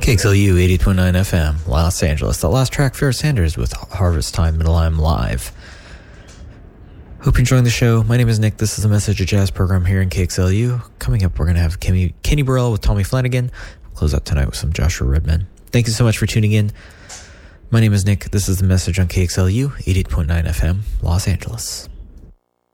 KXLU 80.9 FM, Los Angeles. The last track, Fair Sanders with Harvest Time, Middle I'm Live. Hope you're enjoying the show. My name is Nick. This is the Message of Jazz program here in KXLU. Coming up, we're going to have Kenny Burrell with Tommy Flanagan. We'll close out tonight with some Joshua Redman. Thank you so much for tuning in. My name is Nick. This is the Message on KXLU 88.9 FM, Los Angeles.